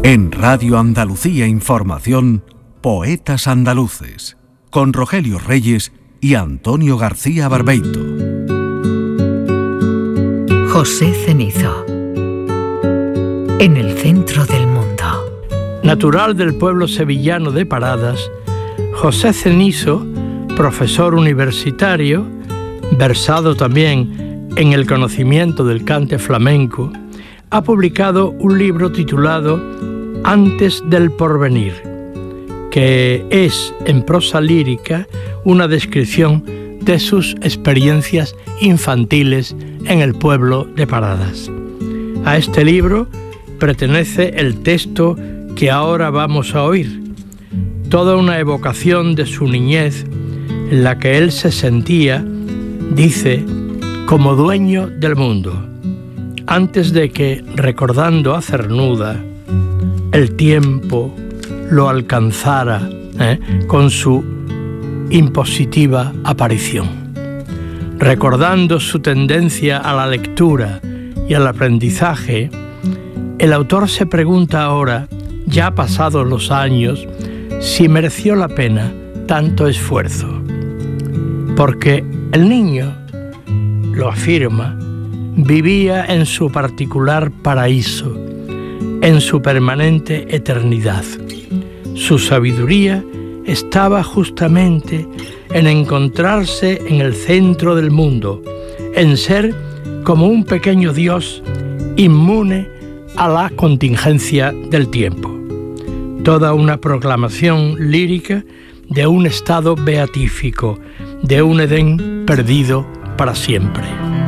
En Radio Andalucía Información, Poetas Andaluces, con Rogelio Reyes y Antonio García Barbeito. José Cenizo. En el centro del mundo. Natural del pueblo sevillano de Paradas, José Cenizo, profesor universitario, versado también en el conocimiento del cante flamenco, ha publicado un libro titulado Antes del porvenir, que es en prosa lírica una descripción de sus experiencias infantiles en el pueblo de Paradas. A este libro pertenece el texto que ahora vamos a oír, toda una evocación de su niñez en la que él se sentía, dice, como dueño del mundo, antes de que, recordando a Cernuda, el tiempo lo alcanzara con su impositiva aparición. Recordando su tendencia a la lectura y al aprendizaje, el autor se pregunta ahora, ya pasados los años, si mereció la pena tanto esfuerzo. Porque el niño, lo afirma, vivía en su particular paraíso, en su permanente eternidad. Su sabiduría estaba justamente en encontrarse en el centro del mundo, en ser como un pequeño Dios inmune a la contingencia del tiempo. Toda una proclamación lírica de un estado beatífico, de un Edén perdido para siempre.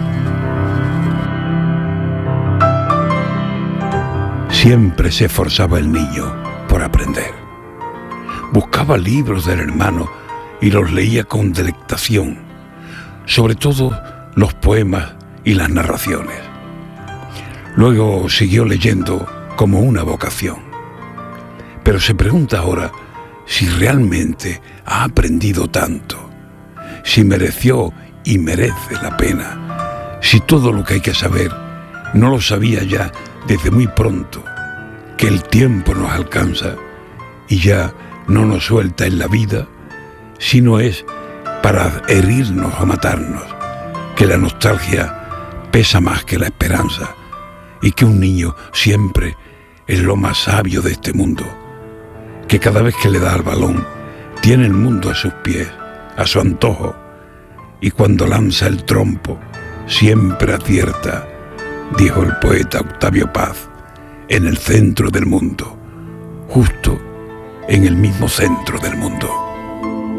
Siempre se esforzaba el niño por aprender. Buscaba libros del hermano y los leía con delectación, sobre todo los poemas y las narraciones. Luego siguió leyendo como una vocación. Pero se pregunta ahora si realmente ha aprendido tanto, si mereció y merece la pena, si todo lo que hay que saber no lo sabía ya desde muy pronto, que el tiempo nos alcanza y ya no nos suelta en la vida, sino es para herirnos o matarnos, que la nostalgia pesa más que la esperanza y que un niño siempre es lo más sabio de este mundo, que cada vez que le da al balón tiene el mundo a sus pies, a su antojo, y cuando lanza el trompo siempre acierta, dijo el poeta Octavio Paz, en el centro del mundo, justo en el mismo centro del mundo.